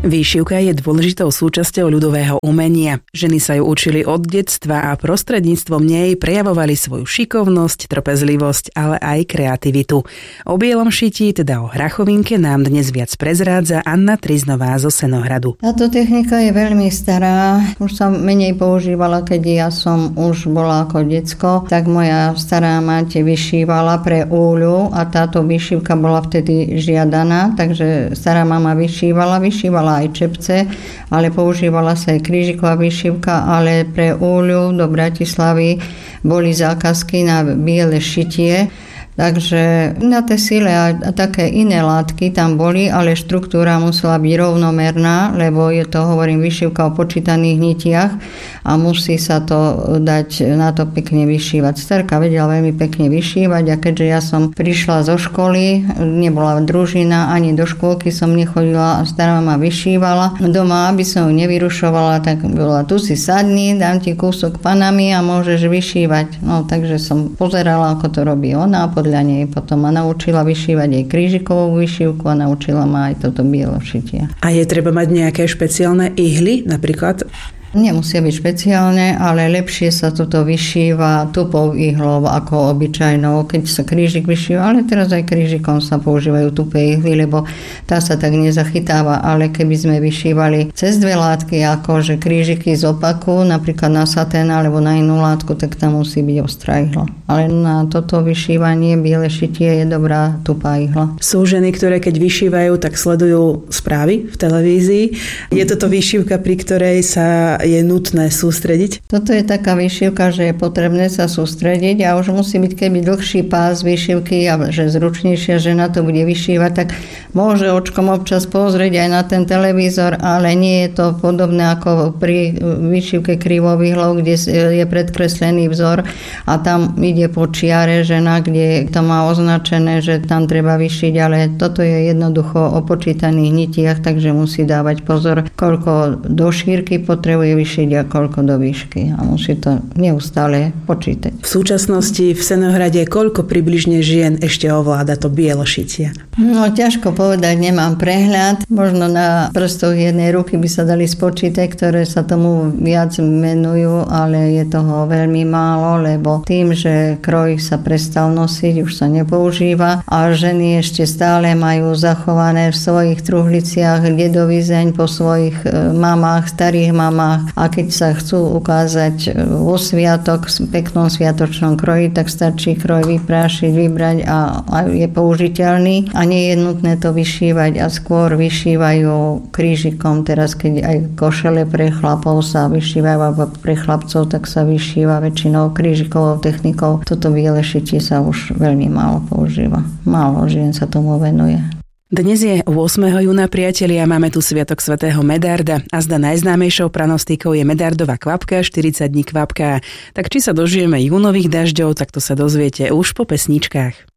Výšivka je dôležitou súčasťou ľudového umenia. Ženy sa ju učili od detstva a prostredníctvom nej prejavovali svoju šikovnosť, trpezlivosť, ale aj kreativitu. O bielom šití, teda o hrachovinke, nám dnes viac prezrádza Anna Triznová zo Senohradu. Táto technika je veľmi stará. Už sa menej používala, keď ja som už bola ako decko. Tak moja stará mať vyšívala pre úľu a táto vyšívka bola vtedy žiadaná, takže stará mama vyšívala aj čepce, ale používala sa aj krížiková vyšívka, ale pre úľu do Bratislavy boli zákazky na biele šitie. Takže na tej sile a také iné látky tam boli, ale štruktúra musela byť rovnomerná, lebo je to, hovorím, vyšívka o počítaných nitiach a musí sa to dať na to pekne vyšívať. Starka vedela veľmi pekne vyšívať a keďže ja som prišla zo školy, nebola družina, ani do škôlky som nechodila a stará ma vyšívala. Doma, aby som ju nevyrušovala, tak bola, tu si sadni, dám ti kúsok panami a môžeš vyšívať. No, takže som pozerala, ako to robí ona a podľa nej potom ma naučila vyšívať aj krížikovú vyšívku a naučila ma aj toto biele šitie. A je treba mať nejaké špeciálne ihly napríklad? Nemusia byť špeciálne, ale lepšie sa toto vyšíva tupou ihlou ako obyčajnou, keď sa krížik vyšíva, ale teraz aj krížikom sa používajú tupé ihly, lebo tá sa tak nezachytáva, ale keby sme vyšívali cez dve látky, ako že krížiky z opaku, napríklad na satén alebo na inú látku, tak tam musí byť ostrá ihla. Ale na toto vyšívanie biele šitie je dobrá tupá ihla. Sú ženy, ktoré keď vyšívajú, tak sledujú správy v televízii. Je toto vyšívka, pri ktorej sa je nutné sústrediť? Toto je taká vyšívka, že je potrebné sa sústrediť a už musí byť keby dlhší pás vyšívky a že zručnejšia žena to bude vyšívať, tak môže očkom občas pozrieť aj na ten televízor, ale nie je to podobné ako pri vyšívke krivovihlov, kde je predkreslený vzor a tam ide po čiare žena, kde to má označené, že tam treba vyšiť, ale toto je jednoducho o počítaných nitiach, takže musí dávať pozor, koľko do šírky potrebuje vyšiť a koľko do výšky a musí to neustále počítať. V súčasnosti v Senohrade koľko približne žien ešte ovláda to biele šitie? No ťažko povedať, nemám prehľad. Možno na prstoch jednej ruky by sa dali spočítať, ktoré sa tomu viac menujú, ale je toho veľmi málo, lebo tým, že kroj sa prestal nosiť, už sa nepoužíva a ženy ešte stále majú zachované v svojich truhliciach dedovizeň po svojich mamách, starých mamách. A keď sa chcú ukázať vo sviatok, v peknom sviatočnom kroji, tak stačí kroj vyprášiť, vybrať a je použiteľný. A nie je nutné to vyšívať a skôr vyšívajú krížikom. Teraz, keď aj košele pre chlapov sa vyšívajú, alebo pre chlapcov, tak sa vyšíva väčšinou krížikovou technikou. Toto biele šitie sa už veľmi málo používa. Málo žien sa tomu venuje. Dnes je 8. júna, priatelia, máme tu sviatok svätého Medarda a zda najznámejšou pranostikou je Medardova kvapka, 40 dní kvapka. Tak či sa dožijeme júnových dažďov, tak to sa dozviete už po pesničkách.